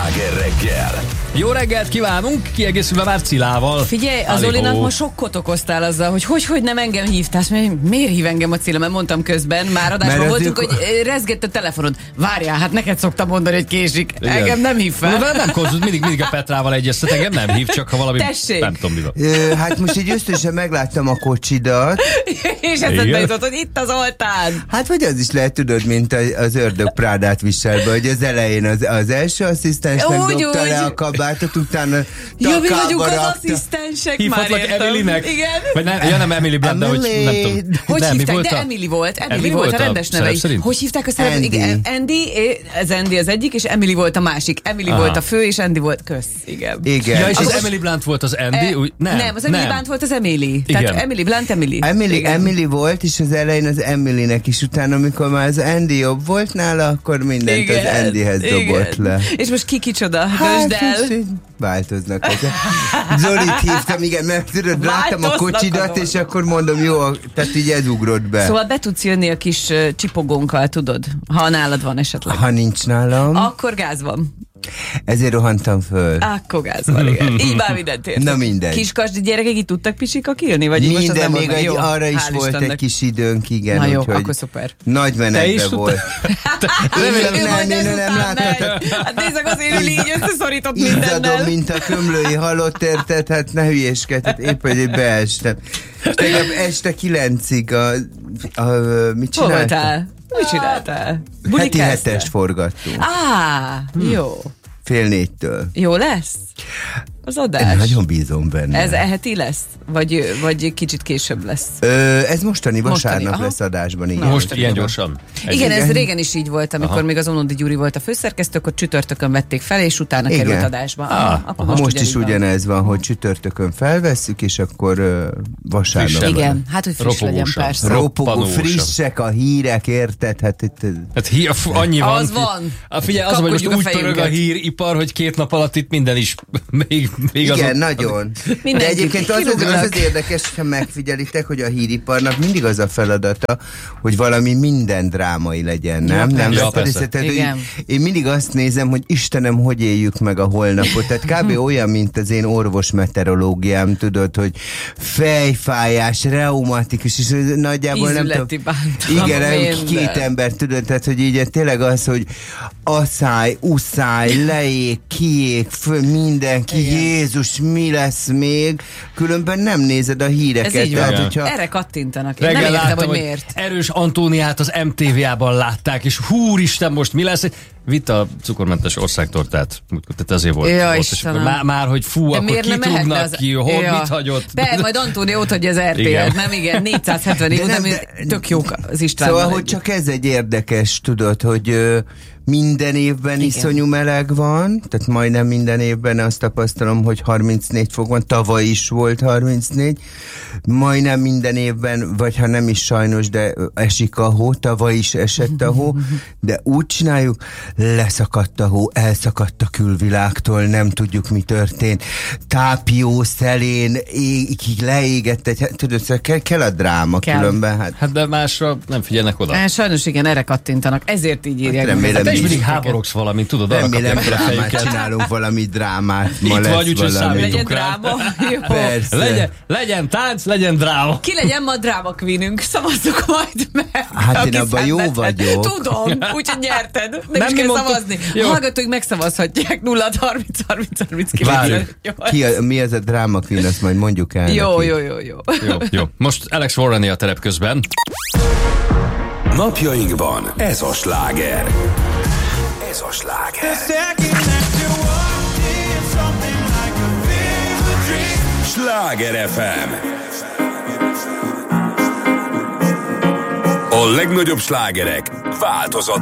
Sláger reggel. Jó reggelt kívánunk, kiegészülve már Cilával. Figyelj, az Zolinak most sokkot okoztál azzal, hogy nem engem hívtál. Miért hív engem a Cilla? Mert mondtam közben, már adásban voltunk, hogy rezgett a telefonod. Várjál, hát neked szoktam mondani, hogy késik. Igen. Engem nem hív fel. Nem konzult, mindig a Petrával egyeztet, engem nem hív, csak ha valami... Tessék. Nem tudom, mi van. Hát most így ösztönösen megláttam a kocsidat. És eszedbe jutott, hogy itt az Zoltán. Hát vagy az is lehet, tudod, mint az ördög Prádát viselve, hogy az elején az első asszisztensnek dobta le a kabátot, utána mi vagyunk az asszisztensek, hívhatlak már értem. Emilinek? Igen. Vagy nem Emily Blunt, de hogy nem tudom. Hogy nem, hívták? volt De a... Emily volt. Emily volt a volt rendes a neve. szerint? Hogy hívták a szerep? Igen, Andy az egyik, és Emily volt a másik. Emily volt a fő, és Andy volt Igen. Igen. Ja, és az Emily Blunt volt az Andy? Nem, az Emily Blunt volt az Emily. Tehát Emily Blunt, Emily volt, és az elején az Emilynek is, utána, amikor már az Andy jobb volt nála, akkor mindent az Andyhez dobott le. És most kicsoda? Hát, Dösd el. Változnak ezek. Zolit hívtam, igen, mert tudod, láttam a kocsidat, és akkor mondom, jó, tehát így ez ugrott be. Szóval be tudsz jönni a kis csipogónkkal, tudod, ha nálad van esetleg. Ha nincs nálam, akkor gáz van. ezért rohantam föl. Akkor gáz van, igen. Így már mindent értem. Na mindegy. Kiskasdi gyerekek itt tudtak pisikakilni? Vagy minden, még egy, arra is volt Istennek. egy kis időnk, igen. Na jó, úgyhogy akkor szuper. nagy menetben volt. Nem láttad. Hát nézzek, azért ül így összeszorított Izzadom, mindennel. mint a kömlői halott, érted? Hát ne hülyéskedj, hát épp, hogy beestem. Tegnap este 9-ig mit Hol csináltam? voltál? Mit csináltál? Heti 7-est forgattunk. Jó. 3:30-től. Jó lesz? Az adás. Én nagyon bízom benne. Ez heti lesz? Vagy kicsit később lesz? Ez mostani vasárnap aha. lesz adásban, igen. Most ilyen gyorsan? Igen, ez régen is így volt, amikor még az Onodi Gyuri volt a főszerkesztő, akkor csütörtökön vették fel, és utána került adásba. Akkor most is ugyanez van, hogy csütörtökön felvesszük, és akkor vasárnap. Frissen. Igen, hát hogy friss legyen, persze. Ropogó, frissek a hírek, érted? Hát itt... annyi van. Az van. Figyelj, az, hogy most Kapkodjuk a úgy pörög a fejünket. híripar, hogy 2 nap alatt itt minden is még Igen, azon, nagyon. De Mindenki egyébként az érdekes, ha megfigyelitek, hogy a híriparnak mindig az a feladata, hogy valami minden drámai legyen, nem? Nem Ja, veszed persze. észre? Tehát, Igen. hogy én mindig azt nézem, hogy Istenem, hogy éljük meg a holnapot. Tehát kb. Olyan, mint az én orvos meteorológiám, tudod, hogy fejfájás, reumatikus, és nagyjából nem tudom. Ízületi bántalom, Igen, minden. 2 ember, tudod, tehát, hogy így tényleg az, hogy asszály, uszály, leég, kiég, mindenki, Igen. Jézus, mi lesz még? Különben nem nézed a híreket. Ez így van. Tehát, hogyha... Erre kattintanak. Én Reggel nem értem, láttam, hogy hogy miért. Erős Antóniát az MTV-ában látták, és húristen, most mi lesz? Vitt a cukormentes országtortát. Tehát ezért volt. Ja, volt. És Istenem. már hogy fú, De akkor miért nem kitrúgnak mehetne ki, hol mit hagyott. Majd Antónia ott hagyja az RTL-t, Igen. nem? Igen, 470 év, nem, de tök jók az Istvánnal. Szóval, hogy csak ez egy érdekes, tudod, hogy minden évben iszonyú meleg van, tehát majdnem minden évben azt tapasztalom, hogy 34 fok van, tavaly is volt 34, majdnem minden évben, vagy ha nem is sajnos, de esik a hó, tavaly is esett a hó, de úgy csináljuk, leszakadt a hó, elszakadt a külvilágtól, nem tudjuk, mi történt. Tápió, szelén, leégett egy, tudod, szóval kell a dráma különben. Hát de másra nem figyelnek oda. Sajnos igen, erre kattintanak. Ezért így írják. remélem, Te is mindig háborogsz valamint, tudod? Arra Remélem kapják fel a drámát fejüket. csinálunk, valami drámát. Ma Itt lesz vagy, úgyhogy valami. számítunk. Legyen rá. dráma. Jó. Persze. Legyen tánc, legyen dráma. Ki legyen ma a dráma queenünk? Szavazzuk majd meg. Hát aki én abban jó szenvedhet. vagyok. Tudom, úgyhogy nyerted. Nem is mi kell mondtuk? szavazni. Jó. A hallgatóink megszavazhatják 0 30 30 39. Várjuk. Mi ez a drama queen, azt majd mondjuk el Jó. neki. Jó. Most Alex Warren a terep közben. Napjainkban ez a sláger. Ez a sláger. Sláger FM. A legnagyobb slágerek változat